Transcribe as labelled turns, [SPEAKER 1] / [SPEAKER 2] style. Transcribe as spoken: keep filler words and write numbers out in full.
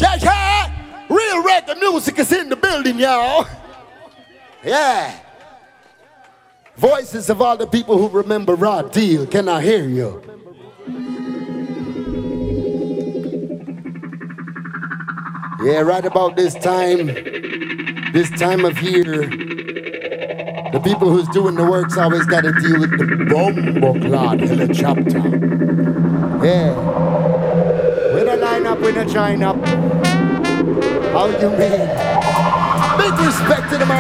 [SPEAKER 1] Yeah, yeah. Real reggae music is in the building, y'all. Yeah. Voices of all the people who remember Raw Deal. Can I hear you? Yeah, right about this time, this time of year, the people who's doing the work's always got to deal with the bombo clot helicopter. Yeah. We don't line up, we don't join up. How you mean? Big respect to the man.